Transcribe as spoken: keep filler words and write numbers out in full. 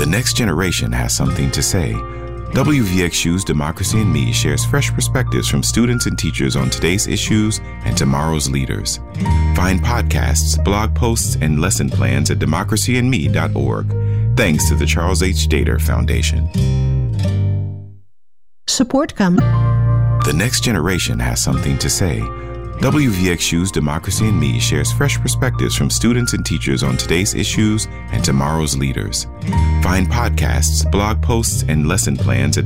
next generation has something to say. W V X U's Democracy in Me shares fresh perspectives from students and teachers on today's issues and tomorrow's leaders. Find podcasts, blog posts, and lesson plans at democracy in me dot org. Thanks to the Charles H. Dater Foundation. Support comes. The next generation has something to say. W V X U's Democracy in Me shares fresh perspectives from students and teachers on today's issues and tomorrow's leaders. Find podcasts, blog posts, and lesson plans at